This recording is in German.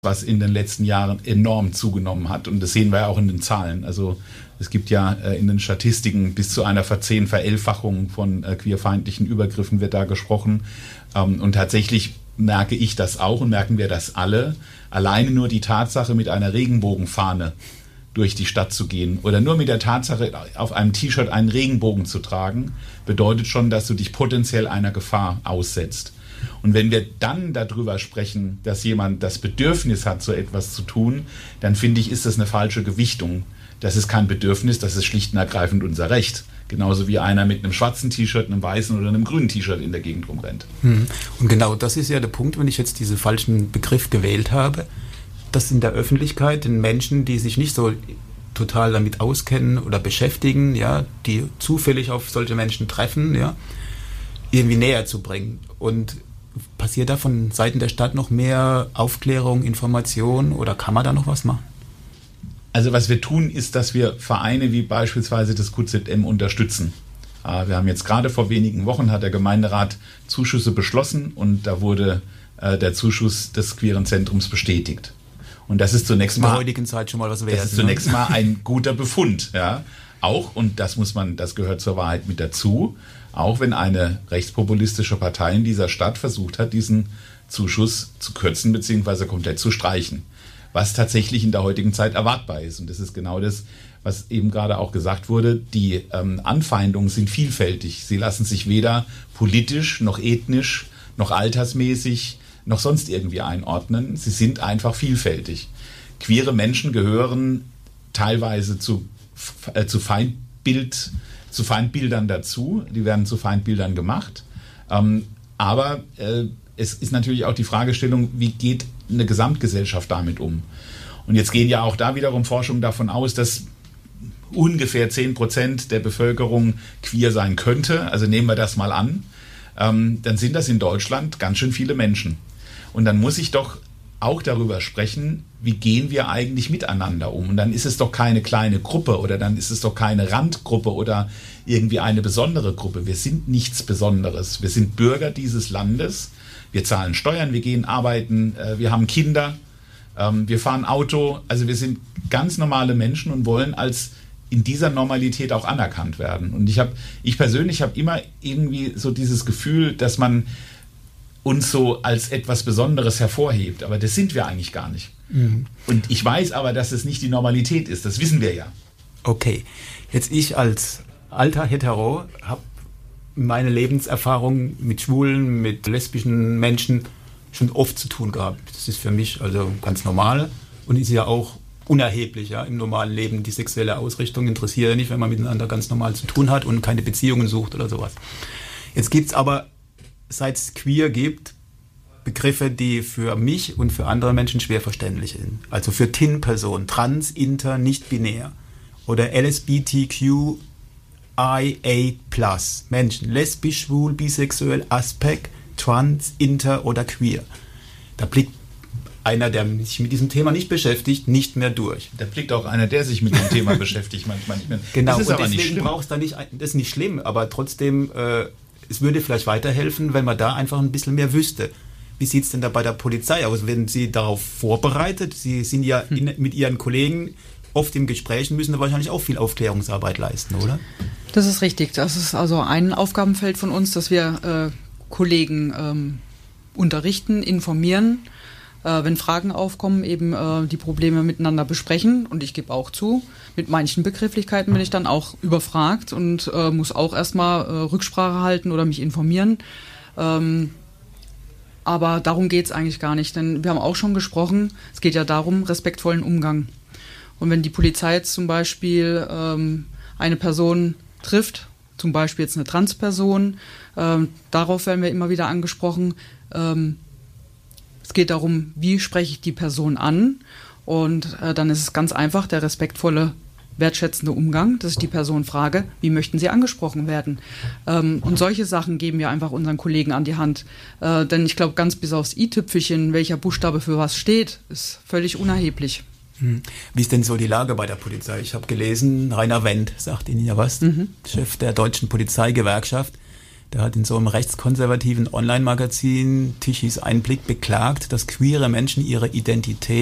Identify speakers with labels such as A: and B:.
A: was in den letzten Jahren enorm zugenommen hat. Und das sehen wir ja auch in den Zahlen. Also es gibt ja in den Statistiken bis zu einer Verelffachung von queerfeindlichen Übergriffen wird da gesprochen. Und tatsächlich merke ich das auch und merken wir das alle. Alleine nur die Tatsache, mit einer Regenbogenfahne durch die Stadt zu gehen oder nur mit der Tatsache, auf einem T-Shirt einen Regenbogen zu tragen, bedeutet schon, dass du dich potenziell einer Gefahr aussetzt. Und wenn wir dann darüber sprechen, dass jemand das Bedürfnis hat, so etwas zu tun, dann finde ich, ist das eine falsche Gewichtung. Das ist kein Bedürfnis, das ist schlicht und ergreifend unser Recht. Genauso wie einer mit einem schwarzen T-Shirt, einem weißen oder einem grünen T-Shirt in der Gegend rumrennt.
B: Und genau das ist ja der Punkt, wenn ich jetzt diesen falschen Begriff gewählt habe, dass in der Öffentlichkeit den Menschen, die sich nicht so total damit auskennen oder beschäftigen, ja, die zufällig auf solche Menschen treffen, ja, irgendwie näher zu bringen. Und passiert da von Seiten der Stadt noch mehr Aufklärung, Information oder kann man da noch was machen?
A: Also was wir tun, ist, dass wir Vereine wie beispielsweise das QZM unterstützen. Wir haben jetzt gerade vor wenigen Wochen, hat der Gemeinderat Zuschüsse beschlossen und da wurde der Zuschuss des Queeren Zentrums bestätigt. Und das ist zunächst mal in der
B: heutigen Zeit schon mal was wert.
A: Das ist zunächst mal ein guter Befund, ja. Auch, und das gehört zur Wahrheit mit dazu, auch wenn eine rechtspopulistische Partei in dieser Stadt versucht hat, diesen Zuschuss zu kürzen bzw. komplett zu streichen. Was tatsächlich in der heutigen Zeit erwartbar ist. Und das ist genau das, was eben gerade auch gesagt wurde. Die Anfeindungen sind vielfältig. Sie lassen sich weder politisch, noch ethnisch, noch altersmäßig, noch sonst irgendwie einordnen. Sie sind einfach vielfältig. Queere Menschen gehören teilweise zu Feindbildern dazu. Die werden zu Feindbildern gemacht. Aber es ist natürlich auch die Fragestellung, wie geht eine Gesamtgesellschaft damit um? Und jetzt gehen ja auch da wiederum Forschungen davon aus, dass ungefähr 10% der Bevölkerung queer sein könnte. Also nehmen wir das mal an. Dann sind das in Deutschland ganz schön viele Menschen. Und dann muss ich doch auch darüber sprechen, wie gehen wir eigentlich miteinander um? Und dann ist es doch keine kleine Gruppe oder dann ist es doch keine Randgruppe oder irgendwie eine besondere Gruppe. Wir sind nichts Besonderes. Wir sind Bürger dieses Landes. Wir zahlen Steuern, wir gehen arbeiten, wir haben Kinder, wir fahren Auto. Also wir sind ganz normale Menschen und wollen als in dieser Normalität auch anerkannt werden. Und ich persönlich habe immer irgendwie so dieses Gefühl, dass man uns so als etwas Besonderes hervorhebt. Aber das sind wir eigentlich gar nicht. Mhm. Und ich weiß aber, dass es nicht die Normalität ist. Das wissen wir ja.
B: Okay, jetzt ich als alter Hetero habe meine Lebenserfahrung mit Schwulen, mit lesbischen Menschen schon oft zu tun gehabt. Das ist für mich also ganz normal und ist ja auch unerheblich, ja, im normalen Leben. Die sexuelle Ausrichtung interessiert ja nicht, wenn man miteinander ganz normal zu tun hat und keine Beziehungen sucht oder sowas. Jetzt gibt es aber, seit es queer gibt, Begriffe, die für mich und für andere Menschen schwer verständlich sind. Also für TIN-Personen, trans, inter, nicht binär oder LSBTQ IA+, Menschen, lesbisch, schwul, bisexuell, aspekt, trans, inter oder queer. Da blickt einer, der sich mit diesem Thema nicht beschäftigt, nicht mehr durch.
A: Da blickt auch einer, der sich mit dem Thema beschäftigt, manchmal nicht mehr.
B: Genau, das ist und aber deswegen brauchst du da nicht, das ist nicht schlimm, aber trotzdem, es würde vielleicht weiterhelfen, wenn man da einfach ein bisschen mehr wüsste. Wie sieht es denn da bei der Polizei aus? Werden Sie darauf vorbereitet? Sie sind ja mit Ihren Kollegen oft im Gespräch und müssen da wahrscheinlich auch viel Aufklärungsarbeit leisten, oder?
C: Das ist richtig. Das ist also ein Aufgabenfeld von uns, dass wir Kollegen unterrichten, informieren, wenn Fragen aufkommen, eben die Probleme miteinander besprechen. Und ich gebe auch zu, mit manchen Begrifflichkeiten bin ich dann auch überfragt und muss auch erstmal Rücksprache halten oder mich informieren. Aber darum geht es eigentlich gar nicht, denn wir haben auch schon gesprochen, es geht ja darum, respektvollen Umgang. Und wenn die Polizei jetzt zum Beispiel eine Person trifft, zum Beispiel jetzt eine Transperson, darauf werden wir immer wieder angesprochen. Es geht darum, wie spreche ich die Person an? Und dann ist es ganz einfach, der respektvolle, wertschätzende Umgang, dass ich die Person frage, wie möchten Sie angesprochen werden? Und solche Sachen geben wir einfach unseren Kollegen an die Hand. Denn ich glaube, ganz bis aufs i-Tüpfelchen, welcher Buchstabe für was steht, ist völlig unerheblich.
B: Wie ist denn so die Lage bei der Polizei? Ich habe gelesen, Rainer Wendt sagt Ihnen ja was, Chef der Deutschen Polizeigewerkschaft, Der hat in so einem rechtskonservativen Online-Magazin Tichys Einblick beklagt, dass queere Menschen ihre Identität